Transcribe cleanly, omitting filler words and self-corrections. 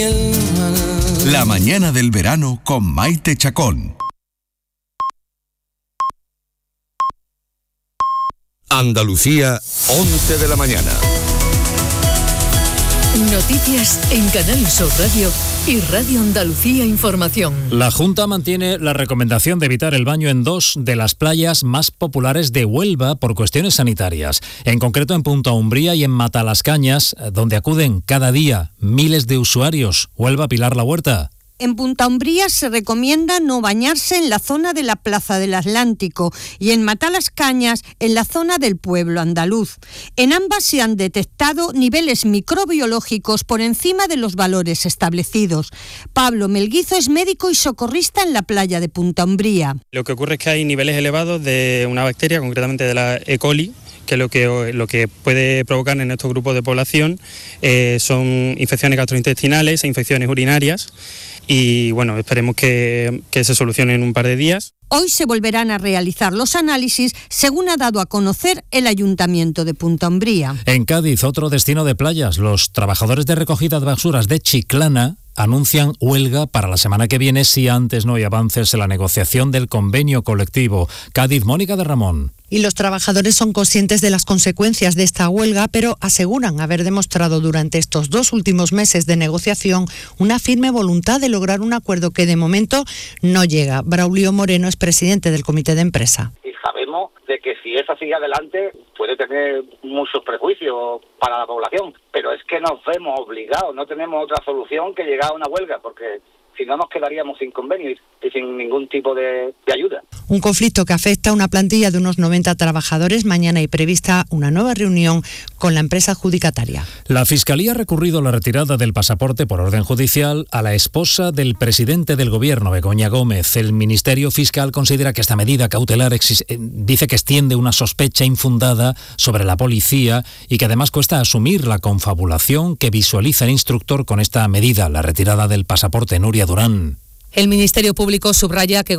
La mañana del verano con Maite Chacón. Andalucía, 11 de la mañana. Noticias en Canal Sur Radio y Radio Andalucía Información. La Junta mantiene la recomendación de evitar el baño en 2 de las playas más populares de Huelva por cuestiones sanitarias. En concreto en Punta Umbría y en Matalascañas, donde acuden cada día miles de usuarios. Huelva, Pilar La Huerta. En Punta Umbría se recomienda no bañarse en la zona de la Plaza del Atlántico y en Matalascañas en la zona del pueblo andaluz. En ambas se han detectado niveles microbiológicos por encima de los valores establecidos. Pablo Melguizo es médico y socorrista en la playa de Punta Umbría. Lo que ocurre es que hay niveles elevados de una bacteria, concretamente de la E. coli, que lo que puede provocar en estos grupos de población son infecciones gastrointestinales e infecciones urinarias. Y bueno, esperemos que se solucione en un par de días. Hoy se volverán a realizar los análisis, según ha dado a conocer el Ayuntamiento de Punta Umbría. En Cádiz, otro destino de playas, los trabajadores de recogida de basuras de Chiclana anuncian huelga para la semana que viene si antes no hay avances en la negociación del convenio colectivo. Cádiz, Mónica de Ramón. Y los trabajadores son conscientes de las consecuencias de esta huelga, pero aseguran haber demostrado durante estos 2 últimos meses de negociación una firme voluntad de lograr un acuerdo que de momento no llega. Braulio Moreno es presidente del comité de empresa. Y sabemos de que si eso sigue adelante puede tener muchos prejuicios para la población, pero es que nos vemos obligados, no tenemos otra solución que llegar a una huelga, porque si no nos quedaríamos sin convenio y sin ningún tipo de ayuda. Un conflicto que afecta a una plantilla de unos 90 trabajadores. Mañana hay prevista una nueva reunión con la empresa adjudicataria. La Fiscalía ha recurrido la retirada del pasaporte por orden judicial a la esposa del presidente del Gobierno, Begoña Gómez. El Ministerio Fiscal considera que esta medida cautelar dice que extiende una sospecha infundada sobre la policía y que además cuesta asumir la confabulación que visualiza el instructor con esta medida, la retirada del pasaporte. Nuria Durán. El Ministerio Público subraya que